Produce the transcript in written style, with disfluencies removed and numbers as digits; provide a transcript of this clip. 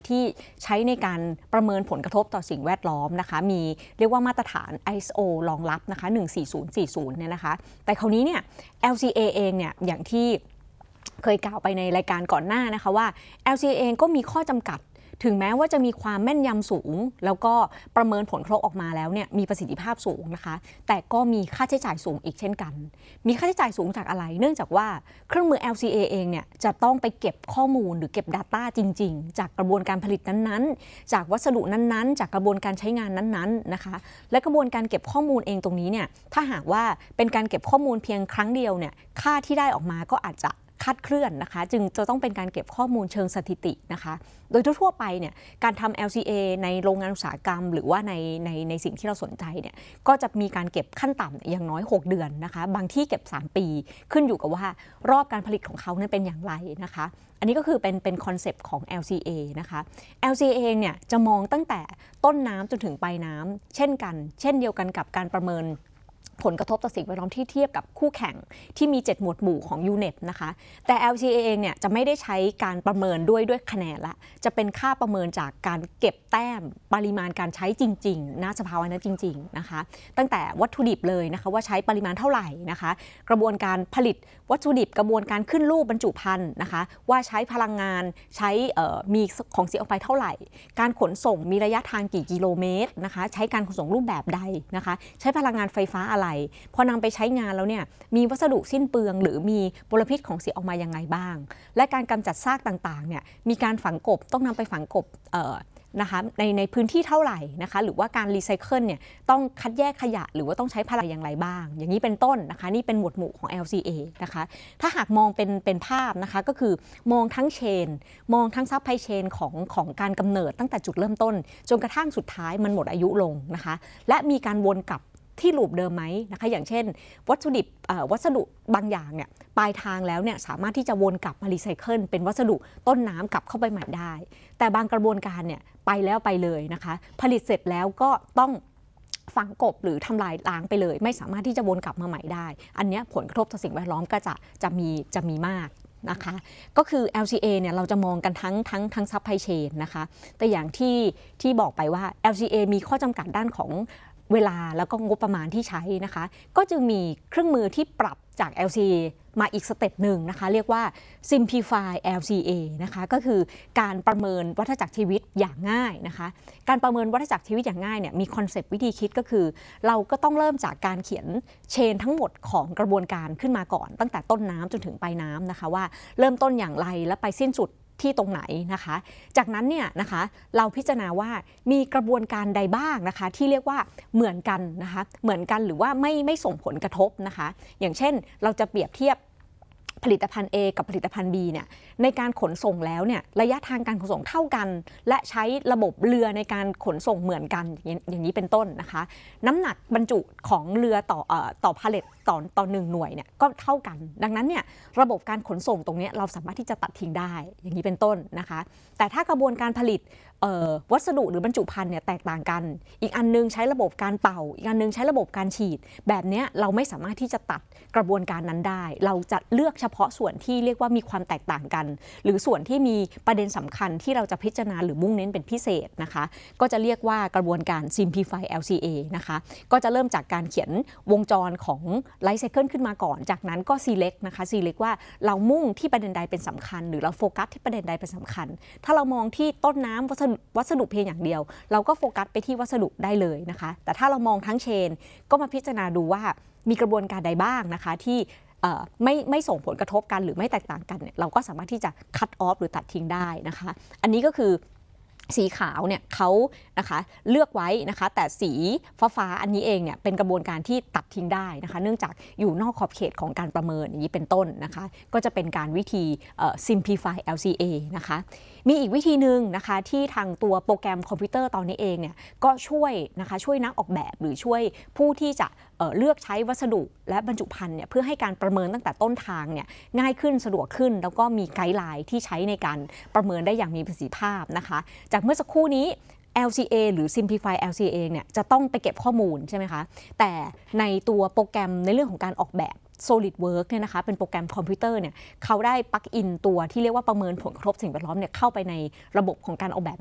ที่ใช้ในการประเมินผลกระทบต่อสิ่งแวดล้อมนะคะมีเรียกว่ามาตรฐาน ISO รองรับนะคะ14040เนี่ยนะคะแต่คราวนี้เนี่ย LCA เองเนี่ยอย่างที่เคยกล่าวไปในรายการก่อนหน้านะคะว่า LCA เองก็มีข้อจำกัดถึงแม้ว่าจะมีความแม่นยำสูงแล้วก็ประเมินผลกระทบออกมาแล้วเนี่ยมีประสิทธิภาพสูงนะคะแต่ก็มีค่าใช้จ่ายสูงอีกเช่นกันมีค่าใช้จ่ายสูงจากอะไรเนื่องจากว่าเครื่องมือ LCA เองเนี่ยจะต้องไปเก็บข้อมูลหรือเก็บ Data จริงๆจากกระบวนการผลิตนั้นๆจากวัสดุนั้นๆจากกระบวนการใช้งานนั้นๆนะคะและกระบวนการเก็บข้อมูลเองตรงนี้เนี่ยถ้าหากว่าเป็นการเก็บข้อมูลเพียงครั้งเดียวเนี่ยค่าที่ได้ออกมาก็อาจจะคลาดเคลื่อนนะคะจึงจะต้องเป็นการเก็บข้อมูลเชิงสถิตินะคะโดยทั่วไปเนี่ยการทำ LCA ในโรงงานอุตสาหกรรมหรือว่าในสิ่งที่เราสนใจเนี่ยก็จะมีการเก็บขั้นต่ำอย่างน้อย6 เดือนนะคะบางที่เก็บ3 ปีขึ้นอยู่กับว่ารอบการผลิตของเขานั้นเป็นอย่างไรนะคะอันนี้ก็คือเป็นคอนเซปต์ของ LCA นะคะ LCA เนี่ยจะมองตั้งแต่ต้นน้ำจนถึงปลายน้ำเช่นเดียวกันกับการประเมินผลกระทบต่อสิ่งแวดล้อมที่เทียบกับคู่แข่งที่มี7 หมวดหมู่ของ UNEP นะคะแต่ LCA เองเนี่ยจะไม่ได้ใช้การประเมินด้วยคะแนนละจะเป็นค่าประเมินจากการเก็บแต้มปริมาณการใช้จริงๆณสภาวะนั้นจริงๆนะคะตั้งแต่วัตถุดิบเลยนะคะว่าใช้ปริมาณเท่าไหร่นะคะกระบวนการผลิตวัตถุดิบกระบวนการขึ้นรูปบรรจุภัณฑ์นะคะว่าใช้พลังงานใช้มีของเสียออกไปเท่าไหร่การขนส่งมีระยะทางกี่กิโลเมตรนะคะใช้การขนส่งรูปแบบใดนะคะใช้พลังงานไฟฟ้าอะไรพอนำไปใช้งานแล้วเนี่ยมีวัสดุสิ้นเปลืองหรือมีมลพิษของเสียออกมายังไงบ้างและการกำจัดซากต่างๆเนี่ยมีการฝังกลบต้องนำไปฝังกลบนะคะในพื้นที่เท่าไหร่นะคะหรือว่าการรีไซเคิลเนี่ยต้องคัดแยกขยะหรือว่าต้องใช้พลังอย่างไรบ้างอย่างนี้เป็นต้นนะคะนี่เป็นหมวดหมู่ของ LCA นะคะถ้าหากมองเป็นภาพนะคะก็คือมองทั้งเชนมองทั้งซัพพลายเชนของการกำเนิดตั้งแต่จุดเริ่มต้นจนกระทั่งสุดท้ายมันหมดอายุลงนะคะและมีการวนกลับที่ลูปเดิมไหมนะคะอย่างเช่นวัสดุบางอย่างเนี่ยปลายทางแล้วเนี่ยสามารถที่จะวนกลับมารีไซเคิลเป็นวัสดุต้นน้ำกลับเข้าไปใหม่ได้แต่บางกระบวนการเนี่ยไปแล้วไปเลยนะคะผลิตเสร็จแล้วก็ต้องฝังกลบหรือทำลายล้างไปเลยไม่สามารถที่จะวนกลับมาใหม่ได้อันนี้ผลกระทบต่อสิ่งแวดล้อมก็จะมีมากนะคะก็คือ LCA เนี่ยเราจะมองกันทั้งซัพพลายเชนนะคะแต่อย่างที่บอกไปว่า LCA มีข้อจำกัดด้านของเวลาแล้วก็งบประมาณที่ใช้นะคะก็จึงมีเครื่องมือที่ปรับจาก LCA มาอีกสเต็ปหนึ่งนะคะเรียกว่า Simplify LCA นะคะก็คือการประเมินวัฏจักรชีวิตอย่างง่ายนะคะการประเมินวัฏจักรชีวิตอย่างง่ายเนี่ยมีคอนเซปต์วิธีคิดก็คือเราก็ต้องเริ่มจากการเขียนเชนทั้งหมดของกระบวนการขึ้นมาก่อนตั้งแต่ต้นน้ำจนถึงปลายน้ำนะคะว่าเริ่มต้นอย่างไรและไปสิ้นสุดที่ตรงไหนนะคะจากนั้นเนี่ยนะคะเราพิจารณาว่ามีกระบวนการใดบ้างนะคะที่เรียกว่าเหมือนกันนะคะเหมือนกันหรือว่าไม่ส่งผลกระทบนะคะอย่างเช่นเราจะเปรียบเทียบผลิตภัณฑ์ A กับผลิตภัณฑ์ B เนี่ยในการขนส่งแล้วเนี่ยระยะทางการขนส่งเท่ากันและใช้ระบบเรือในการขนส่งเหมือนกันอย่างนี้เป็นต้นนะคะน้ำหนักบรรจุของเรือต่อพาเลตต่อ1 หน่วยเนี่ยก็เท่ากันดังนั้นเนี่ยระบบการขนส่งตรงนี้เราสามารถที่จะตัดทิ้งได้อย่างนี้เป็นต้นนะคะแต่ถ้ากระบวนการผลิตวัสดุหรือบรรจุภัณฑ์เนี่ยแตกต่างกันอีกอันนึงใช้ระบบการเป่าอีกอันนึงใช้ระบบการฉีดแบบนี้เราไม่สามารถที่จะตัดกระบวนการนั้นได้เราจะเลือกเฉพาะส่วนที่เรียกว่ามีความแตกต่างกันหรือส่วนที่มีประเด็นสำคัญที่เราจะพิจารณาหรือมุ่งเน้นเป็นพิเศษนะคะก็จะเรียกว่ากระบวนการ Simplify LCA นะคะก็จะเริ่มจากการเขียนวงจรของ Life Cycle ขึ้นมาก่อนจากนั้นก็ Select นะคะ Select ว่าเรามุ่งที่ประเด็นใดเป็นสำคัญหรือเราโฟกัสที่ประเด็นใดเป็นสำคัญถ้าเรามองที่ต้นน้ำวัสดุเพียงอย่างเดียวเราก็โฟกัสไปที่วัสดุได้เลยนะคะแต่ถ้าเรามองทั้งเชนก็มาพิจารณาดูว่ามีกระบวนการใดบ้างนะคะที่ไม่ส่งผลกระทบกันหรือไม่แตกต่างกันเนี่ยเราก็สามารถที่จะ cut off หรือตัดทิ้งได้นะคะอันนี้ก็คือสีขาวเนี่ยเขานะคะเลือกไว้นะคะแต่สีฟ้าอันนี้เองเนี่ยเป็นกระบวนการที่ตัดทิ้งได้นะคะเนื่องจากอยู่นอกขอบเขตของการประเมินอย่างนี้เป็นต้นนะคะก็จะเป็นการวิธี simplify LCA นะคะมีอีกวิธีหนึ่งนะคะที่ทางตัวโปรแกรมคอมพิวเตอร์ตอนนี้เองเนี่ยก็ช่วยนักออกแบบหรือช่วยผู้ที่จะเลือกใช้วัสดุและบรรจุภัณฑ์เนี่ยเพื่อให้การประเมินตั้งแต่ต้นทางเนี่ยง่ายขึ้นสะดวกขึ้นแล้วก็มีไกด์ไลน์ที่ใช้ในการประเมินได้อย่างมีประสิทธิภาพนะคะจากเมื่อสักครู่นี้ LCA หรือ Simplify LCA เนี่ยจะต้องไปเก็บข้อมูลใช่ไหมคะแต่ในตัวโปรแกรมในเรื่องของการออกแบบ SolidWorks เนี่ยนะคะเป็นโปรแกรมคอมพิวเตอร์เนี่ยเขาได้ปลั๊กอินตัวที่เรียกว่าประเมินผลกระทบสิ่งแวดล้อมเนี่ยเข้าไปในระบบของการออกแบบ